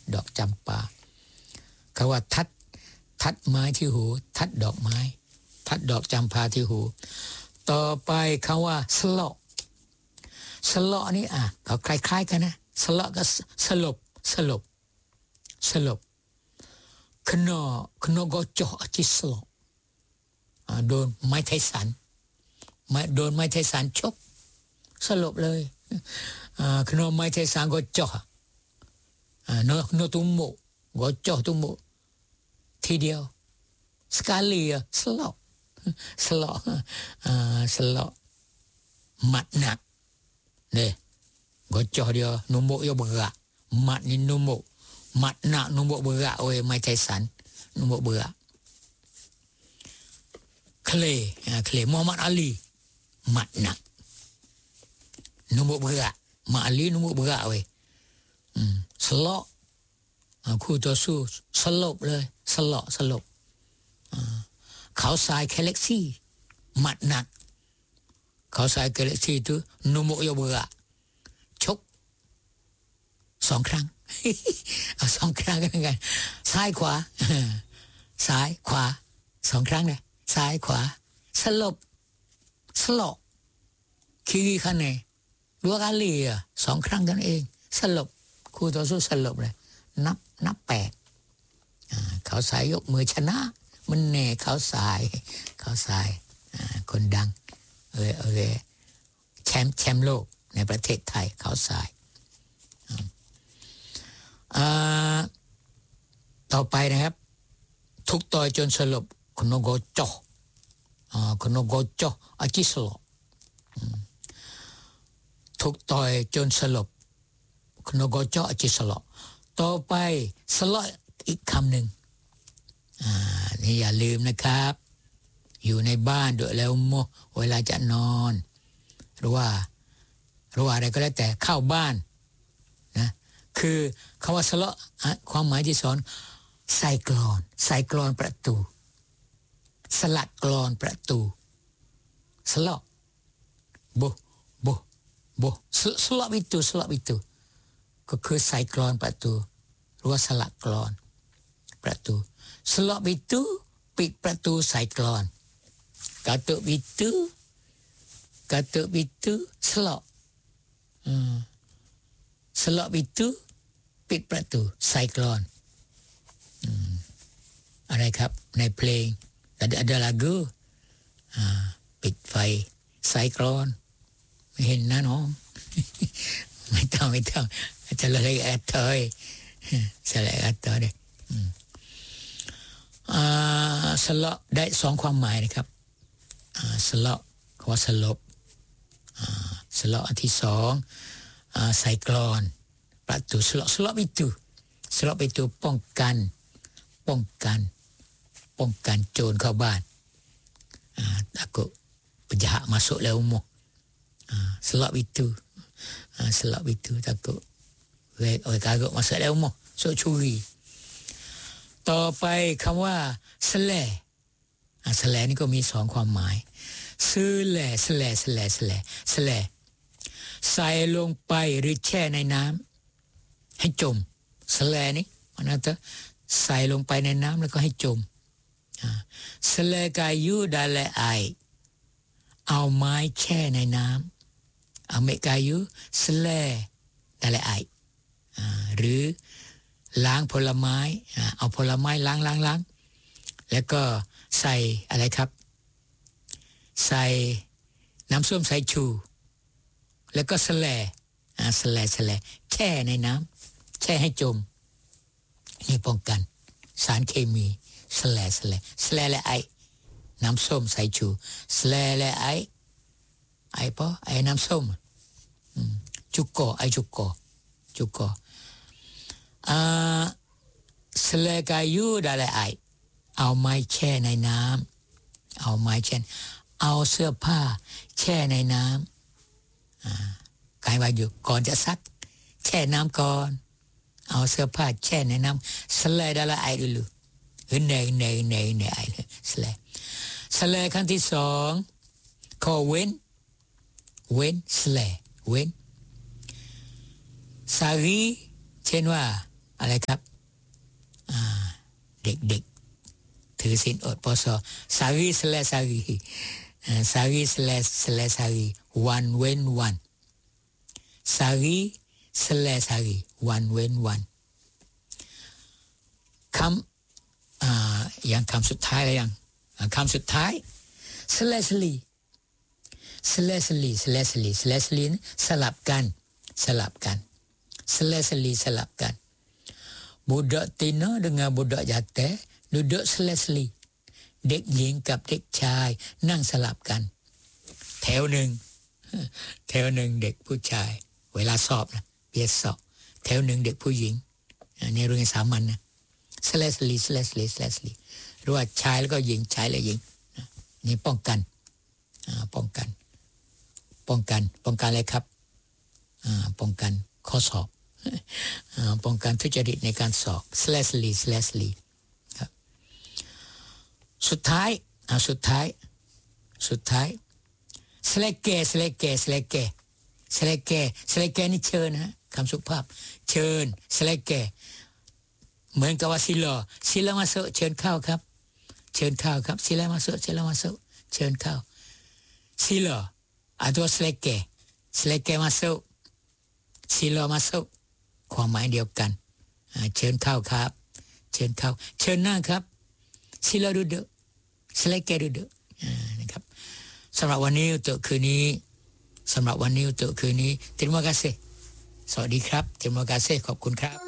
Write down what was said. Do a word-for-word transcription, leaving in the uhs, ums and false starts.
ดอกจำปาคำว่าทัดทัดไม้ที่หูทัดดอกไม้ทัดดอกจำปาที่หูต่อไปคำว่าสลอสลอนี่อ่ะเขาคล้ายๆกันนะสลอก็สลบสลบสลบขนอขนอก็จ่อจิสลบโดนไม้ไทสันโดนไม้ไทสันชกสลบเลยขนอไม้ไทสันก็จ่อโนโนตุโมก็จ่อตุโมทีเดียวสกาลีสลบสลบสลบมัดหนักเนี่ยก็จ่อเดียวนุโมยเบื่อมัดนี่นุโมมัดหนักนุโมเบื่อโอ้ยไม้ไทสันนุโมเบื่อเคลเคลมูฮัมหมัดอาลีมัดหนักนุโมเบื่อมาอาลีนุโมเบื่อโอ้ยสลบคู่ต่อสู้สลบเลยสลบสลบเขาสายแคเล็กซี่มัดหนักเขาสายแคเล็กซี่ตัวนุโมยเบื่อชกสองครั้งเอาสองครั้งกันกันซ้ายขวาซ้ายขวาสองครั้งเลยซ้ายขวาสลบสลบคีรีคันเน่ดัวกาลีอ่ะสองครั้งกันเองสลบคู่ต่อสู้สลบเลยนับนับแปดเขาสายยกมือชนะมันแน่เขาสายเขาสายคนดังเออเออแชมป์แชมป์โลกในประเทศไทยเขาสายต่อไปนะครับทุกต่อยจนสลบคนโกโจคนโกโจอาจิสลบทุกต่อยจนสลบคนโกโจอาจิสลบต่อไปสลบอีกคำหนึ่งอ่านี่อย่าลืมนะครับอยู่ในบ้านด้วยแล้วโมเวลาจะนอนหรือว่าหรือว่าอะไรก็แล้วแต่เข้าบ้านนะคือคำว่าสลบความหมายที่สอนใส่กลอนใส่กลอนประตูสลัดกลอนประตูสลบโบโบโบสลบituสลบituก็คือใส่กลอนประตูหรือว่าสลักกลอนประตูสลบituปิดประตูใส่กลอนกาตุบิตุกาตุบิตุสลบอืมสลบituปิดประตูใส่กลอนอืมอะไรครับในเพลงada ada lagu อ่าปิดไฟใส่กลอนไม่เห็นนะน้องไม่ต้องไม่ต้องจะเลยแอดเถยจะเลยแอดเถยเลยอ่าสลบได้สองความหมายนะครับอ่าสลบคำว่าสลบอ่าสลบอันที่สองอ่าใส่กลอนประตูสลบสลบituสลบituป้องกันป้องกันป้องกันโจรเข้าบ้านอ่าtakut penjahat masuk dalam rumah ah selap itu ah selap itu takut orang karut masuk dalam rumah sok curi ต่อไปคำว่าสแลอ่าสแลนี่ก็มีสองความหมายซื้อแลสแลสแลสแลสแลใส่ลงไปหรือแช่ในน้ำให้จมสแลนี่มันน่ะจะใส่ลงไปในน้ำแล้วก็ให้จมสแลกายูดาเลไอเอาไม้แช่ในน้ำเอาเมกายูสแลดาเลไอหรือล้างผลไม้เอาผลไม้ล้างล้างล้างแล้วก็ใส่อะไรครับใส่น้ำส้มสายชูแล้วก็สแลสแลสแลแช่ในน้ำแช่ให้จมนี่ป้องกันสารเคมีสแลสแลสแลและไอน้ำส้มสายชูสแลและไอไอปอไอน้ำส้มจุกโกไอจุกโกจุกโกอ่าสแลกายูดาและไอเอาไม้แช่ในน้ำเอาไม้แช่เอาเสื้อผ้าแช่ในน้ำอ่ากายว่าอยู่ก่อนจะซักแช่น้ำก่อนเอาเสื้อผ้าแช่ในน้ำสแลดาและไอดูลูเฮ้ยเนยเนยเนยเนยไอสแลสแลครั้งที่สองขอเว้นเว้นสแลเว้นสารีเช่นว่าอะไรครับอ่าเด็กๆถือศีลอดพศsehari selesai sehari sehari selesai sehari one เว้นวัน sehari selesai sehari one เว้นวันคำอ่าอย่างคำสุดท้ายแล้วยังคำสุดท้าย selesai selesai selesai selesai สลับกันสลับกัน selesai สลับกันbudak tina dengan budak jatah duduk selesai เด็กหญิงกับเด็กชายนั่งสลับกันแถวหนึ่งแถวหนึ่งเด็กผู้ชายเวลาสอบนะเปียสอบแถวหนึ่งเด็กผู้หญิงในโรงเรียนสามัญนะ selesai selesai selesai หรือว่าชายแล้วก็หญิงชายและหญิงนี่ป้องกันป้องกันป้องกันป้องกันอะไรครับป้องกันข้อสอบป้องกันทุจริตในการสอบ selesai selesai ครับสุดท้ายเอาสุดท้ายสุดท้าย selesai selesai selesai selesai selesai นี่เชิญนะคำสุภาพเชิญ selesai เหมือนกับว่าซิลาซิลามาโซเชิญเข้าครับเชิญเข้าครับซิลามาโซซิลามาโซเชิญเข้าซิลาatau selesai selesai masuk sila masuk ความหมายเดียวกันเชิญเข้าครับเชิญเข้าเชิญนั่งครับ sila duduk selesai duduk นะครับสำหรับวันนี้untukคืนนี้สำหรับวันนี้untukคืนนี้ terima kasih สวัสดีครับ terima kasih ขอบคุณครับ